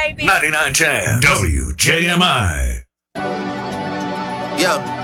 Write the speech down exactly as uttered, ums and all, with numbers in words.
baby. ninety-nine point ten W J M I. Yeah.